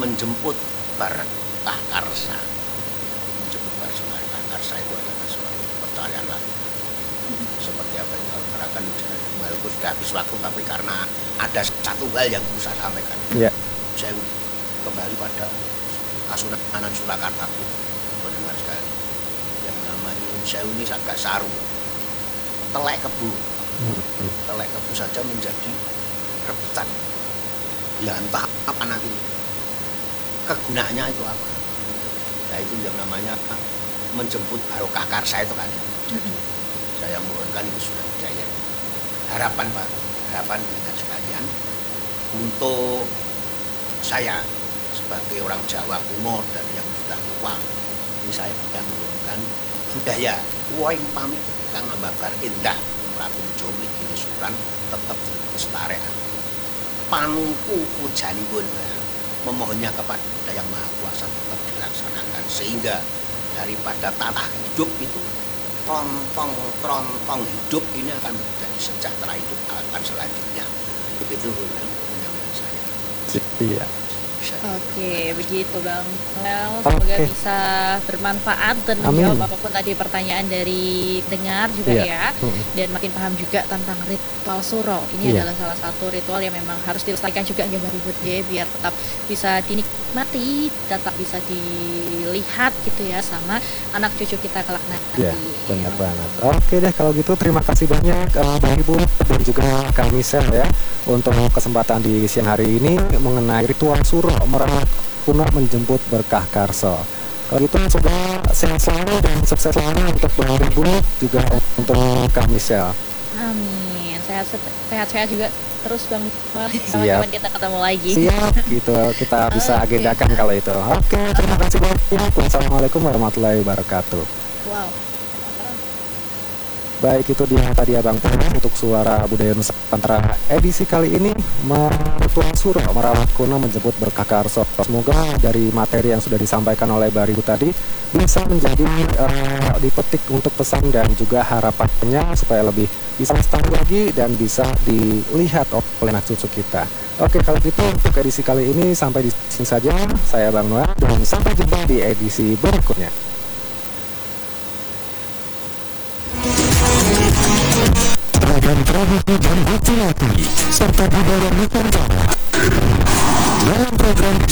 menjemput Barkah Karsa. Menjemput Barkah Karsa itu adalah suatu percayaan lagi. Seperti apa yang kau katakan, walaupun sudah habis waktu, tapi karena ada satu hal yang perlu saya sampaikan. Saya kembali pada Kasunanan Surakarta, pendengar sekali, yang namanya Sewu ini agak saru, telek kebu saja menjadi rebutan. Ya entah apa nanti kegunaannya itu apa. Nah itu yang namanya menjemput Barokah Karsa itu kan. Jadi saya mohonkan itu sudah jaya. Harapan Pak, harapan dengan sekalian untuk saya sebagai orang Jawa kuno dan yang sudah tua, ini saya akan mohonkan budaya waing pamit kang ambabar indah Prabu Jomlik ini Sultan tetap dilestarikan. Panungku pujanipun, memohonnya kepada Yang Maha Kuasa tetap dilaksanakan, sehingga daripada tata hidup itu trontong hidup ini akan menjadi sejahtera hidup akan selanjutnya. Begitu penyampaian saya. Iya. Oke, begitu Bang Noel. Semoga bisa bermanfaat dan menjawab apapun tadi pertanyaan dari dengar juga ya. Dan makin paham juga tentang ritual suro. Ini adalah salah satu ritual yang memang harus dilestarikan juga nggak ribut ya, biar tetap bisa dinikmati, tetap bisa dilihat gitu ya sama anak cucu kita kelak nanti. Iya, benar banget. Oke deh kalau gitu, terima kasih banyak Bang Ibu dan juga Kang Misel ya untuk kesempatan di siang hari ini mengenai ritual suro merawat kuno menjemput Berkah Karsa. Kalau gitu semoga sehat selalu dan sukses selalu untuk Bang Ibu juga untuk Kang Misel. Amin. Sehat-sehat juga terus Bang. Kapan kita ketemu lagi. Siap, gitu kita bisa agendakan kalau itu. Oke, terima kasih banyak. Wassalamualaikum warahmatullahi wabarakatuh. Wow. Baik, itu dia tadi Abang untuk Suara Budaya Nusantara edisi kali ini, ritual suro merawat kuno menjemput Berkah Karsa. Semoga dari materi yang sudah disampaikan oleh Bang Ibu tadi bisa menjadi dipetik untuk pesan dan juga harapannya supaya lebih bisa lestari lagi dan bisa dilihat oleh anak cucu kita. Oke, kalau gitu untuk edisi kali ini sampai di sini saja. Saya Bang Noel dan sampai jumpa di edisi berikutnya. Ragam tradisi dan laki-laki serta budaya Nusantara dalam program